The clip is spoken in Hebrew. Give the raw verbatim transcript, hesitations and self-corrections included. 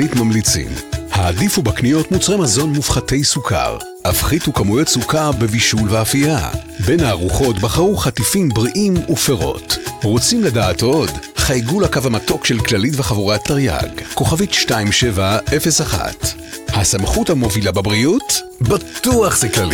ממליצים. העדיפו בקניות מוצרי מזון מופחתי סוכר. הפחיתו כמויות סוכר בבישול ואפייה. בין הארוחות בחרו חטיפים בריאים ופירות. רוצים לדעת עוד? חייגו לקו המתוק של כללית וחבורת תרי"ג, כוכבית שתיים שבע אפס אחת. הסמכות המובילה בבריאות? בטוח זה כללית.